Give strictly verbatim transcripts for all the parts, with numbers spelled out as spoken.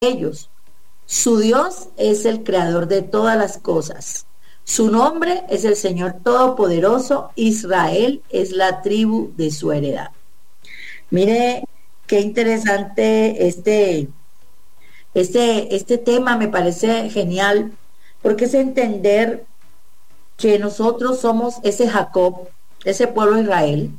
ellos. Su Dios es el creador de todas las cosas. Su nombre es el Señor Todopoderoso. Israel es la tribu de su heredad. Mire qué interesante este, este, este tema, me parece genial, porque es entender que nosotros somos ese Jacob, ese pueblo de Israel,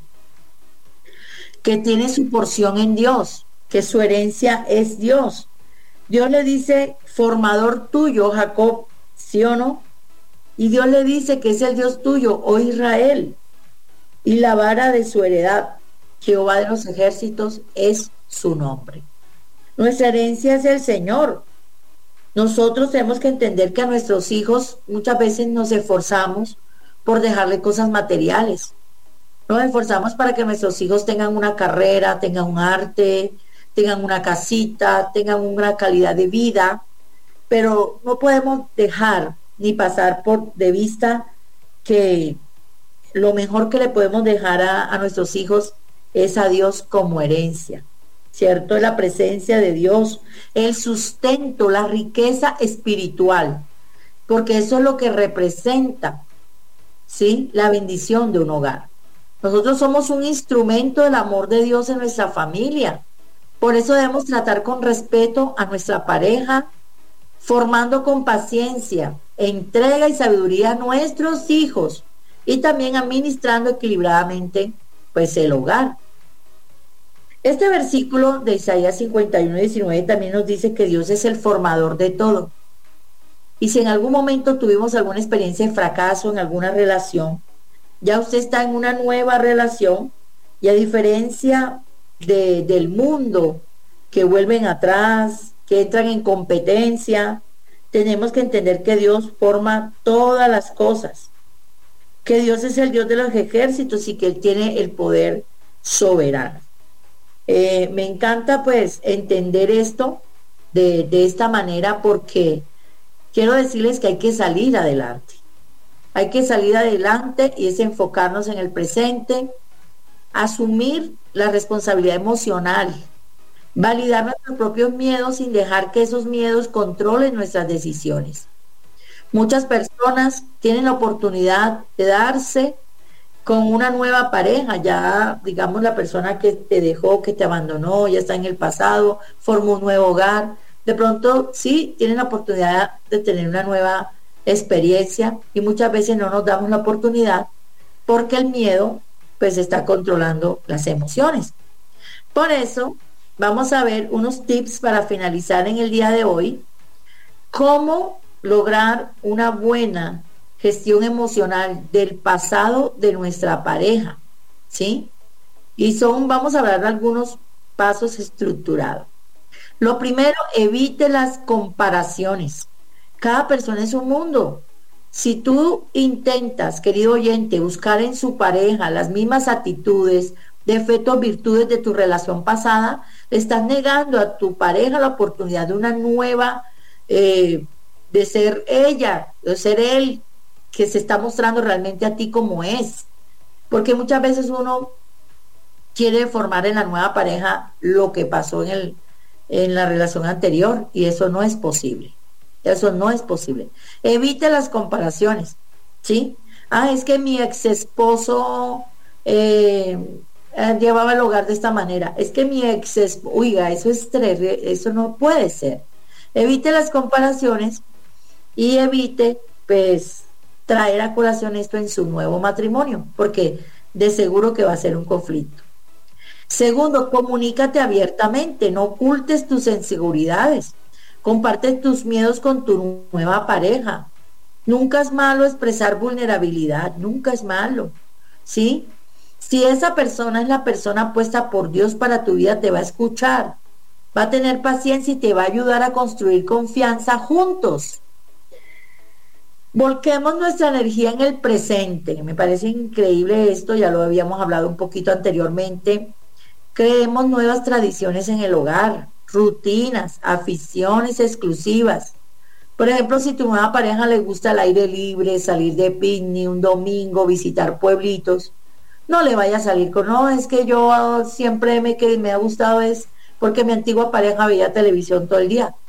que tiene su porción en Dios, que su herencia es Dios. Dios le dice, formador tuyo, Jacob, ¿sí o no? Y Dios le dice que es el Dios tuyo, oh Israel, y la vara de su heredad, Jehová de los ejércitos, es su nombre. Nuestra herencia es el Señor. Nosotros tenemos que entender que a nuestros hijos muchas veces nos esforzamos por dejarle cosas materiales. Nos esforzamos para que nuestros hijos tengan una carrera, tengan un arte, tengan una casita, tengan una calidad de vida, pero no podemos dejar ni pasar por de vista que lo mejor que le podemos dejar a, a nuestros hijos es a Dios como herencia, ¿cierto? La presencia de Dios, el sustento, la riqueza espiritual, porque eso es lo que representa, ¿sí? La bendición de un hogar. Nosotros somos un instrumento del amor de Dios en nuestra familia. Por eso debemos tratar con respeto a nuestra pareja, formando con paciencia, entrega y sabiduría a nuestros hijos y también administrando equilibradamente pues el hogar. Este versículo de Isaías cincuenta y uno, diecinueve también nos dice que Dios es el formador de todo. Y si en algún momento tuvimos alguna experiencia de fracaso en alguna relación, ya usted está en una nueva relación y a diferencia de, del mundo que vuelven atrás, que entran en competencia, tenemos que entender que Dios forma todas las cosas, que Dios es el Dios de los ejércitos y que Él tiene el poder soberano. Eh, me encanta pues entender esto de, de esta manera, porque quiero decirles que hay que salir adelante. Hay que salir adelante y es enfocarnos en el presente, asumir la responsabilidad emocional, validar nuestros propios miedos sin dejar que esos miedos controlen nuestras decisiones. Muchas personas tienen la oportunidad de darse con una nueva pareja, ya digamos la persona que te dejó, que te abandonó, ya está en el pasado, formó un nuevo hogar, de pronto sí tienen la oportunidad de tener una nueva experiencia y muchas veces no nos damos la oportunidad porque el miedo pues está controlando las emociones. Por eso vamos a ver unos tips para finalizar en el día de hoy, cómo lograr una buena gestión emocional del pasado de nuestra pareja, ¿sí? Y son, vamos a hablar de algunos pasos estructurados. Lo primero, evite las comparaciones. Cada persona es un mundo. Si tú intentas, querido oyente, buscar en su pareja las mismas actitudes, defectos, virtudes de tu relación pasada, le estás negando a tu pareja la oportunidad de una nueva, eh, de ser ella, de ser él, que se está mostrando realmente a ti como es. Porque muchas veces uno quiere formar en la nueva pareja lo que pasó en, el, en la relación anterior, y eso no es posible. Eso no es posible. Evite las comparaciones, ¿sí? Ah, es que mi ex esposo eh, llevaba el hogar de esta manera. Es que mi ex esposo, oiga, eso es terrible, eso no puede ser. Evite las comparaciones y evite, pues, traer a colación esto en su nuevo matrimonio, porque de seguro que va a ser un conflicto. Segundo, comunícate abiertamente, no ocultes tus inseguridades. Comparte tus miedos con tu nueva pareja. Nunca es malo expresar vulnerabilidad, nunca es malo, ¿sí? Si esa persona es la persona puesta por Dios para tu vida, te va a escuchar, va a tener paciencia y te va a ayudar a construir confianza juntos. Volquemos nuestra energía en el presente. Me parece increíble esto, ya lo habíamos hablado un poquito anteriormente. Creemos nuevas tradiciones en el hogar, rutinas, aficiones exclusivas. Por ejemplo, si tu nueva pareja le gusta el aire libre, salir de picnic un domingo, visitar pueblitos, no le vaya a salir con, no, es que yo siempre me, que me ha gustado es porque mi antigua pareja veía televisión todo el día.